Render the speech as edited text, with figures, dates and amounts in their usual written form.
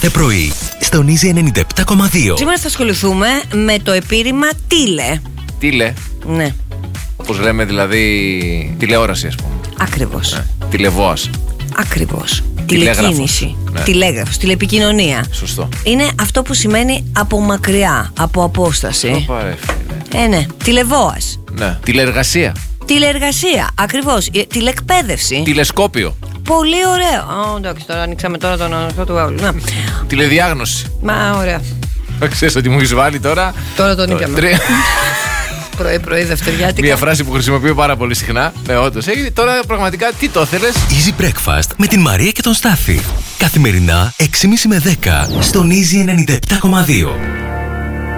κάθε πρωί στον Easy 97,2. Σήμερα θα ασχοληθούμε με το επίρρημα τίλε. Τίλε. Ναι. Όπως λέμε δηλαδή τηλεόραση, ας πούμε. Ακριβώς. Τηλεβόας. Ακριβώς. Τηλέγραφος. Τηλεκίνηση. Ναι. Τηλέγραφος, τηλεπικοινωνία. Σωστό. Είναι αυτό που σημαίνει από μακριά, από απόσταση. Ναι. Τηλεβόας. Ναι. Τηλεεργασία. Τηλεεργασία. Ακριβώς. Τηλεκπαίδευση. Τηλεσκόπιο. Πολύ ωραίο. Εντάξει, τώρα ανοίξαμε τώρα τον αυτό του άλλου. Τηλεδιάγνωση. Μα ωραία. Ξέρεις ότι μου έχεις βάλει τώρα. Τώρα τον ήπιαμε. Πρωί, δευτεριάτικα. Μια φράση που χρησιμοποιώ πάρα πολύ συχνά. Όντως. Τώρα πραγματικά τι το θέλες. Easy Breakfast με την Μαρία και τον Στάφη. Καθημερινά 6.30 με 10 στον Easy 97,2.